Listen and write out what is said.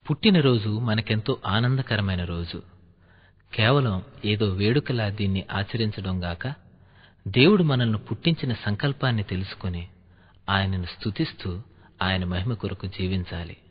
పుట్టినరోజు మనకెంతో ఆనందకరమైన రోజు. కేవలం ఏదో వేడుకలా దీన్ని ఆచరించడం గాక, దేవుడు మనల్ని పుట్టించిన సంకల్పాన్ని తెలుసుకొని ఆయనను స్తుతిస్తూ ఆయన మహిమ కొరకు జీవించాలి.